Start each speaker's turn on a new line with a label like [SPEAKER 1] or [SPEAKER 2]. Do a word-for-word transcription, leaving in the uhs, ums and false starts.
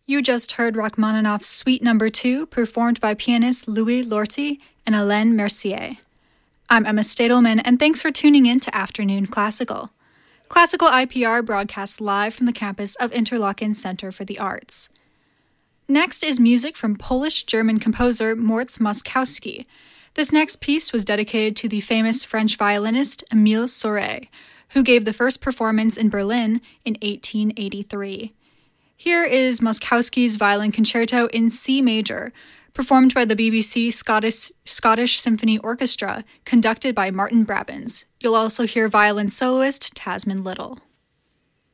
[SPEAKER 1] You just heard Rachmaninoff's Suite Number two, performed by pianist Louis Lorty and Hélène Mercier. I'm Emma Stadelman, and thanks for tuning in to Afternoon Classical. Classical I P R broadcasts live from the campus of Interlochen Center for the Arts. Next is music from Polish-German composer Mort Moszkowski. This next piece was dedicated to the famous French violinist Émile Souret, who gave the first performance in Berlin in eighteen eighty-three. Here is Moszkowski's Violin Concerto in C major, performed by the B B C Scottish, Scottish Symphony Orchestra, conducted by Martin Brabants. You'll also hear violin soloist Tasman Little.